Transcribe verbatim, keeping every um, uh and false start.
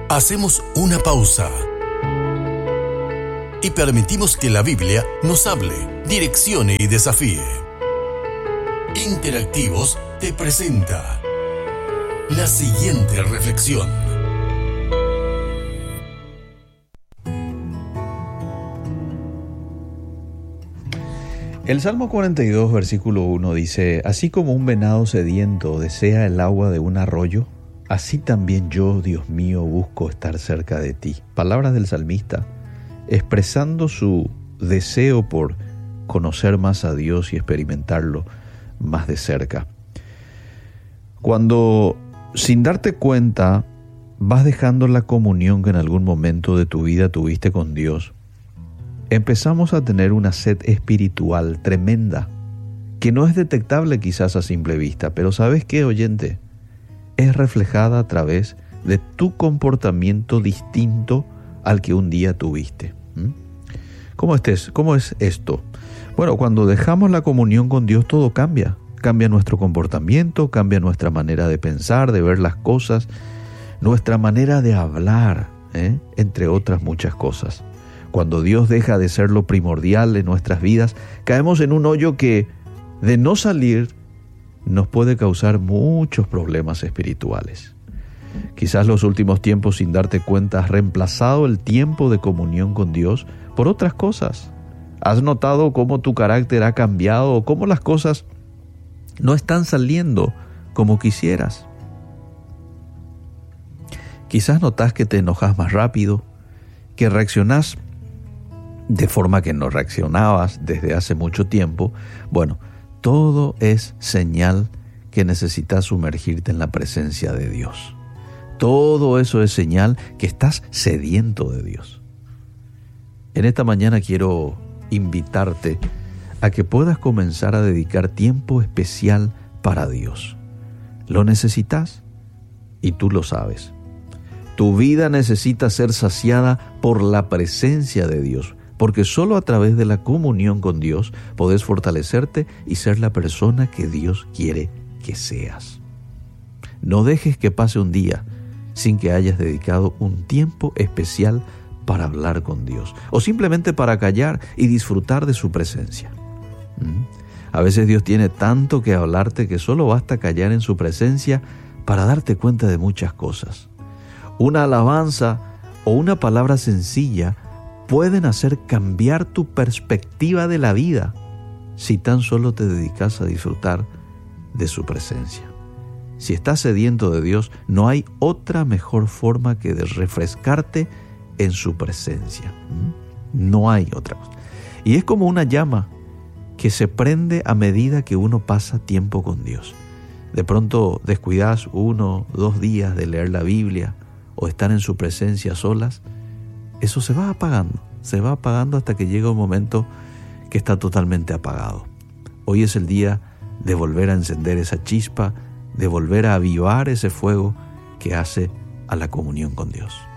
Hacemos una pausa y permitimos que la Biblia nos hable, direccione y desafíe. Interactivos te presenta la siguiente reflexión. El Salmo cuarenta y dos, versículo uno dice: Así como un venado sediento desea el agua de un arroyo, así también yo, Dios mío, busco estar cerca de ti. Palabras del salmista, expresando su deseo por conocer más a Dios y experimentarlo más de cerca. Cuando, sin darte cuenta, vas dejando la comunión que en algún momento de tu vida tuviste con Dios, empezamos a tener una sed espiritual tremenda, que no es detectable quizás a simple vista, pero ¿sabes qué, oyente? Es reflejada a través de tu comportamiento distinto al que un día tuviste. ¿Mm? ¿Cómo estés? ¿Cómo es esto? Bueno, cuando dejamos la comunión con Dios, todo cambia. Cambia nuestro comportamiento, cambia nuestra manera de pensar, de ver las cosas, nuestra manera de hablar, ¿eh? entre otras muchas cosas. Cuando Dios deja de ser lo primordial en nuestras vidas, caemos en un hoyo que, de no salir, nos puede causar muchos problemas espirituales. Quizás los últimos tiempos, sin darte cuenta, has reemplazado el tiempo de comunión con Dios por otras cosas. ¿Has notado cómo tu carácter ha cambiado o cómo las cosas no están saliendo como quisieras? Quizás notas que te enojas más rápido, que reaccionás de forma que no reaccionabas desde hace mucho tiempo. Bueno, todo es señal que necesitas sumergirte en la presencia de Dios. Todo eso es señal que estás sediento de Dios. En esta mañana quiero invitarte a que puedas comenzar a dedicar tiempo especial para Dios. Lo necesitas y tú lo sabes. Tu vida necesita ser saciada por la presencia de Dios, porque solo a través de la comunión con Dios podés fortalecerte y ser la persona que Dios quiere que seas. No dejes que pase un día sin que hayas dedicado un tiempo especial para hablar con Dios, o simplemente para callar y disfrutar de su presencia. ¿Mm? A veces Dios tiene tanto que hablarte que solo basta callar en su presencia para darte cuenta de muchas cosas. Una alabanza o una palabra sencilla pueden hacer cambiar tu perspectiva de la vida si tan solo te dedicas a disfrutar de su presencia. Si estás sediento de Dios, no hay otra mejor forma que de refrescarte en su presencia. No hay otra cosa. Y es como una llama que se prende a medida que uno pasa tiempo con Dios. De pronto descuidas uno, dos días de leer la Biblia o estar en su presencia solas. Eso se va apagando, se va apagando hasta que llega un momento que está totalmente apagado. Hoy es el día de volver a encender esa chispa, de volver a avivar ese fuego que hace a la comunión con Dios.